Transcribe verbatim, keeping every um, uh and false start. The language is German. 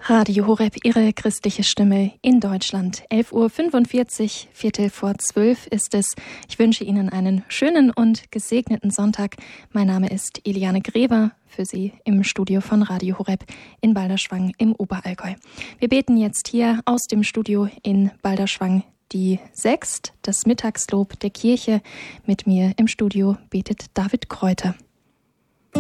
Radio Horeb, Ihre christliche Stimme in Deutschland. elf Uhr fünfundvierzig, Viertel vor zwölf ist es. Ich wünsche Ihnen einen schönen und gesegneten Sonntag. Mein Name ist Eliane Greber, für Sie im Studio von Radio Horeb in Balderschwang im Oberallgäu. Wir beten jetzt hier aus dem Studio in Balderschwang die Sext, das Mittagslob der Kirche. Mit mir im Studio betet David Kräuter.